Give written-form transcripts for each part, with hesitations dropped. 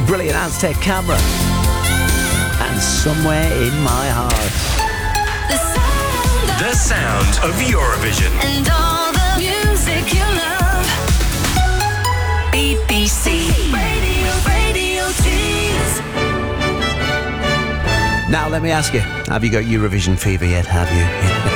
brilliant Aztec Camera, and Somewhere in My Heart. The sound of Eurovision. And all the music you love. BBC Radio Teens. Now let me ask you, have you got Eurovision fever yet, have you?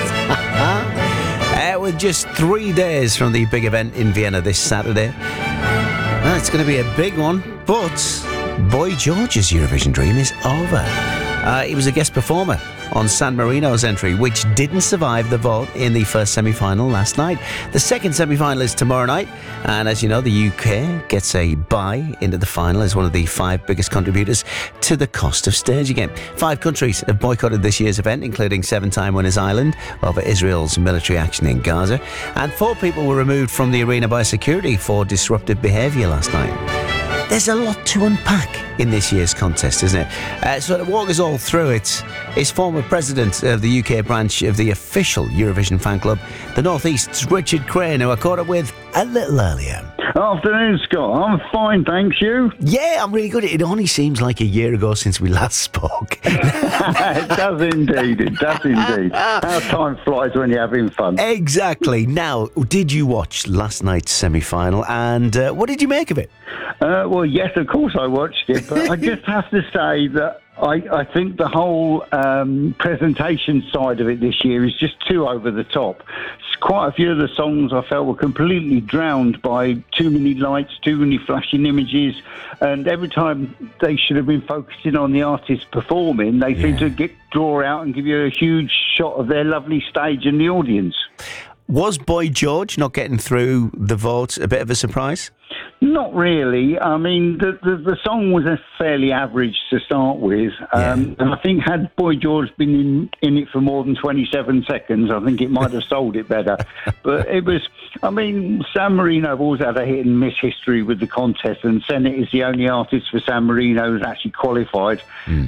With just 3 days from the big event in Vienna this Saturday. Well, it's going to be a big one, but Boy George's Eurovision dream is over. He was a guest performer on San Marino's entry, which didn't survive the vote in the first semi-final last night. The second semi-final is tomorrow night, and as you know, the UK gets a bye into the final as one of the 5 biggest contributors to the cost of staging it. 5 countries have boycotted this year's event, including 7-time winners Ireland over Israel's military action in Gaza, and 4 people were removed from the arena by security for disruptive behaviour last night. There's a lot to unpack in this year's contest, isn't it? So to walk us all through it is former president of the UK branch of the official Eurovision fan club, the North East's Richard Crane, who I caught up with a little earlier. Afternoon, Scott. I'm fine, thanks. You? Yeah, I'm really good. It only seems like a year ago since we last spoke. It does indeed. It does indeed. How time flies when you're having fun. Exactly. Now, did you watch last night's semi-final, and what did you make of it? Well, yes, of course I watched it, but I just have to say that I think the whole presentation side of it this year is just too over the top. Quite a few of the songs I felt were completely drowned by too many lights, too many flashing images, and every time they should have been focusing on the artist performing, they seem to draw out and give you a huge shot of their lovely stage and the audience. Was Boy George not getting through the vote a bit of a surprise? Not really. I mean, the song was fairly average to start with. And I think had Boy George been in it for more than 27 seconds, I think it might have sold it better. But it was, I mean, San Marino have always had a hit and miss history with the contest, and Senate is the only artist for San Marino who's actually qualified.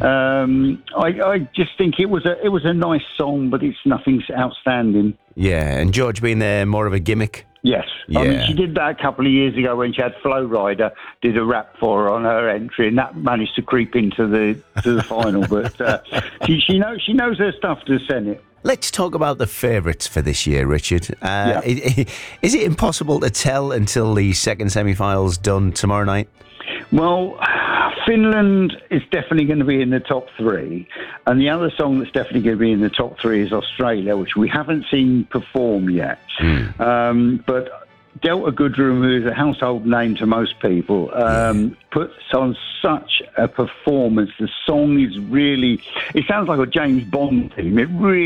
I just think it was a nice song, but it's nothing outstanding. Yeah, and George being there more of a gimmick. Yes. I mean, she did that a couple of years ago when she had Flo Rida, did a rap for her on her entry, and that managed to creep into the final. But she knows her stuff to Senate. Let's talk about the favourites for this year, Richard. Is it impossible to tell until the second semi-final's done tomorrow night? Well, Finland is definitely going to be in the top 3. And the other song that's definitely going to be in the top 3 is Australia, which we haven't seen perform yet. But Delta Goodrem, who is a household name to most people, puts on such a performance. The song is really... It sounds like a James Bond theme. It really